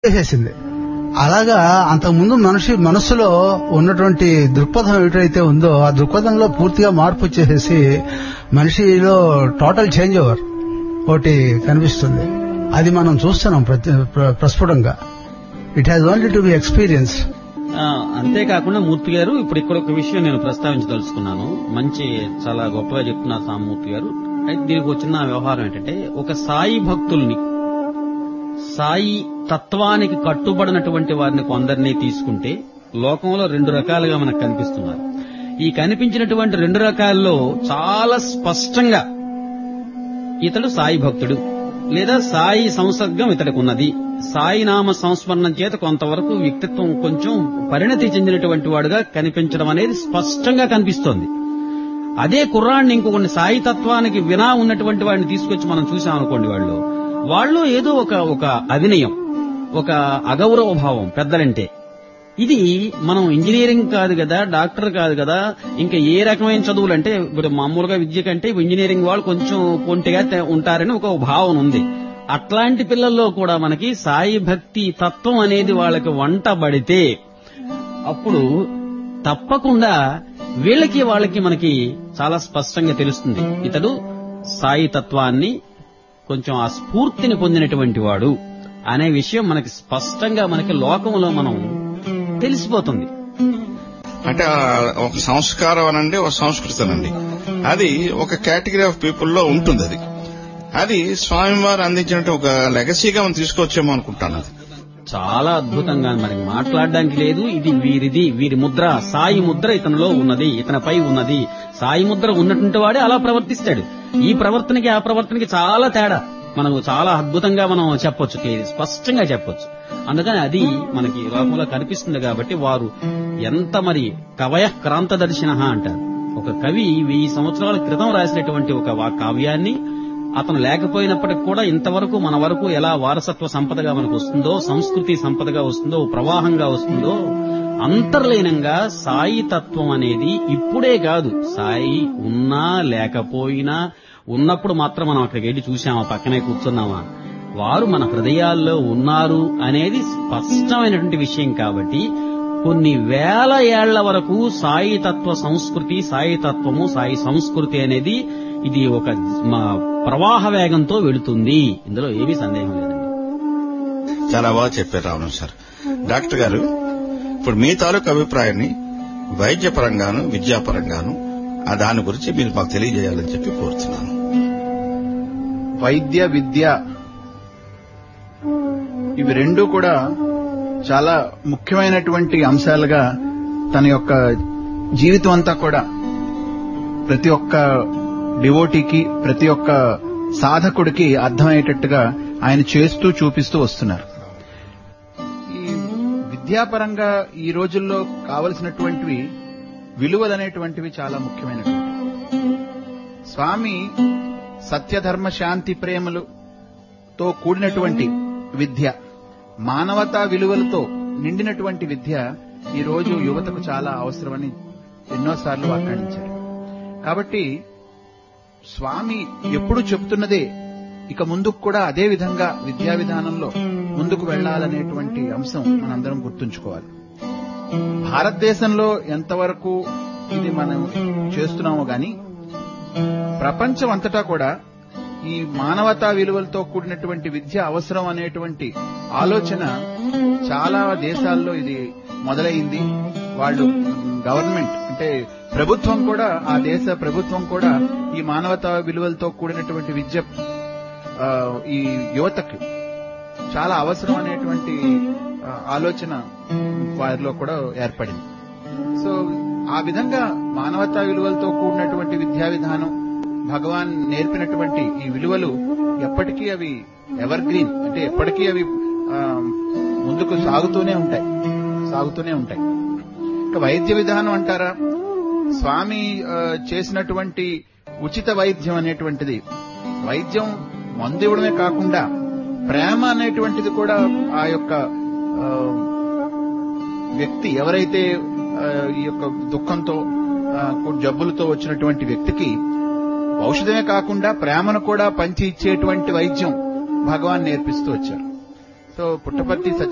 చేసేసింది. అలాగా అంతకుముందు మనస్సులో ఉన్నటువంటి దృక్పథం ఏమిటైతే ఉందో ఆ దృక్పథంలో పూర్తిగా మార్పు వచ్చేసేసి మనిషిలో టోటల్ చేంజ్ ఓవర్ ఒకటి కనిపిస్తుంది. అది మనం చూస్తున్నాం ప్రస్ఫుటంగా. It has only to be experience. అంతేకాకుండా మూర్తి గారు, ఇప్పుడు ఇక్కడ ఒక విషయం నేను ప్రస్తావించదలుచుకున్నాను. మంచి చాలా గొప్పగా చెప్తున్నారు సామూర్తి గారు. అయితే దీనికి వచ్చిన వ్యవహారం ఏంటంటే, ఒక సాయి భక్తుల్ని, సాయి తత్వానికి కట్టుబడినటువంటి వారిని కొందరిని తీసుకుంటే లోకంలో 2 రకాలుగా మనకు కనిపిస్తున్నారు. ఈ కనిపించినటువంటి 2 రకాల్లో చాలా స్పష్టంగా ఇతడు సాయి భక్తుడు లేదా సాయి సంసర్గం ఇతడికి ఉన్నది, సాయి నామ సంస్మరణం చేత కొంతవరకు వ్యక్తిత్వం కొంచెం పరిణతి చెందినటువంటి వాడుగా కనిపించడం అనేది స్పష్టంగా కనిపిస్తోంది. అదే కుర్రాడిని ఇంకొకటి సాయి తత్వానికి వినా ఉన్నటువంటి వాడిని తీసుకొచ్చి మనం చూసామనుకోండి, వాళ్ళు ఏదో ఒక అవినయం, ఒక అగౌరవ భావం పెద్దలంటే. ఇది మనం ఇంజనీరింగ్ కాదు కదా, డాక్టర్ కాదు కదా, ఇంకా ఏ రకమైన చదువులంటే ఇప్పుడు మామూలుగా విద్య కంటే ఇంజనీరింగ్ వాళ్ళు కొంచెం కొంటిగా ఉంటారని ఒక భావన ఉంది. అట్లాంటి పిల్లల్లో కూడా మనకి సాయి భక్తి తత్వం అనేది వాళ్ళకి వంట పడితే అప్పుడు తప్పకుండా వాళ్ళకి మనకి చాలా స్పష్టంగా తెలుస్తుంది, ఇతడు సాయి తత్వాన్ని కొంచెం ఆ స్ఫూర్తిని పొందినటువంటి వాడు అనే విషయం మనకి స్పష్టంగా మనకి లోకంలో మనం తెలిసిపోతుంది. అంటే ఒక సంస్కారం అనండి, ఒక సంస్కృతి అనండి, అది ఒక కేటగిరీ ఆఫ్ పీపుల్లో ఉంటుంది. అది స్వామివారు అందించినట్టు ఒక లెగసీగా మనం తీసుకొచ్చేమో అనుకుంటాను. చాలా అద్భుతంగా మరి మాట్లాడడానికి లేదు. ఇది వీరి ముద్ర, సాయి ముద్ర ఇతనిలో ఉన్నది, ఇతనిపై ఉన్నది. సాయి ముద్ర ఉన్నటువంటి వాడే అలా ప్రవర్తిస్తాడు. ఈ ప్రవర్తనకి ఆ ప్రవర్తనకి చాలా తేడా మనకు చాలా అద్భుతంగా మనం చెప్పొచ్చు, స్పష్టంగా చెప్పొచ్చు. అందుకని అది మనకి లోకంలో కనిపిస్తుంది. కాబట్టి వారు ఎంత మరి కవయ క్రాంత దర్శన అంటారు. ఒక కవి 1000 సంవత్సరాల క్రితం రాసినటువంటి ఒక కావ్యాన్ని అతను లేకపోయినప్పటికి కూడా ఇంతవరకు మన వరకు ఎలా వారసత్వ సంపదగా మనకు వస్తుందో, సంస్కృతి సంపదగా వస్తుందో, ప్రవాహంగా వస్తుందో, అంతర్లీనంగా సాయి తత్వం అనేది ఇప్పుడే కాదు, సాయి ఉన్నా లేకపోయినా, ఉన్నప్పుడు మాత్రం మనం అక్కడికి వెళ్ళి చూసామా, పక్కనే కూర్చున్నామా, వారు మన హృదయాల్లో ఉన్నారు అనేది స్పష్టమైనటువంటి విషయం. కాబట్టి కొన్ని వేల ఏళ్ల వరకు సాయి తత్వ సంస్కృతి, సాయి తత్వము, సాయి సంస్కృతి అనేది ఇది ఒక ప్రవాహ వేగంతో వెళుతుంది. ఇందులో ఏమీ సందేహం లేదండి. చాలా బాగా చెప్పారు రావణం సార్. డాక్టర్ గారు, ఇప్పుడు మీ తాలూకు అభిప్రాయాన్ని వైద్యపరంగాను విద్యాపరంగాను దాని గురించి మీరు మాకు తెలియజేయాలని చెప్పి కోరుతున్నాను. వైద్య విద్య ఇవి రెండు కూడా చాలా ముఖ్యమైనటువంటి అంశాలుగా తన యొక్క జీవితం అంతా కూడా ప్రతి ఒక్క డివోటీకి, ప్రతి ఒక్క సాధకుడికి అర్థమయ్యేటట్టుగా ఆయన చేస్తూ చూపిస్తూ వస్తున్నారు. ఈ విద్యాపరంగా ఈ రోజుల్లో కావలసినటువంటివి విలువలు అనేటువంటివి చాలా ముఖ్యమైనటువంటి. స్వామి సత్యధర్మ శాంతి ప్రేమలతో కూడినటువంటి విద్య, మానవతా విలువలతో నిండినటువంటి విద్య ఈ రోజు యువతకు చాలా అవసరమని ఎన్నోసార్లు వ్యాఖ్యానించారు. కాబట్టి స్వామి ఎప్పుడు చెబుతున్నదే ఇక ముందుకు కూడా అదే విధంగా విద్యా విధానంలో ముందుకు వెళ్లాలనేటువంటి అంశం మనందరం గుర్తుంచుకోవాలి. భారతదేశంలో ఎంతవరకు ఇది మనం చేస్తున్నామో గాని ప్రపంచం అంతటా కూడా ఈ మానవతా విలువలతో కూడినటువంటి విద్య అవసరం అనేటువంటి ఆలోచన చాలా దేశాల్లో ఇది మొదలైంది. వాళ్ళు గవర్నమెంట్ అంటే ప్రభుత్వం కూడా, ఆ దేశ ప్రభుత్వం కూడా ఈ మానవతా విలువలతో కూడినటువంటి విద్య ఈ యువతకు చాలా అవసరం అనేటువంటి ఆలోచన వారిలో కూడా ఏర్పడింది. సో ఆ విధంగా మానవతా విలువలతో కూడినటువంటి విద్యా విధానం, భగవాన్ నేర్పినటువంటి ఈ విలువలు ఎప్పటికీ అవి ఎవర్ గ్రీన్, అంటే ఎప్పటికీ అవి ముందుకు సాగుతూనే ఉంటాయి. ఇక వైద్య విధానం అంటారా, స్వామి చేసినటువంటి ఉచిత వైద్యం అనేటువంటిది, వైద్యం మందు ఇవ్వడమే కాకుండా ప్రేమ అనేటువంటిది కూడా ఆ యొక్క వ్యక్తి ఎవరైతే ఈ యొక్క దుఃఖంతో జబ్బులతో వచ్చినటువంటి వ్యక్తికి ఔషధమే కాకుండా ప్రేమను కూడా పంచి ఇచ్చేటువంటి వైద్యం భగవాన్ నేర్పిస్తూ వచ్చారు. సో పుట్టపర్తి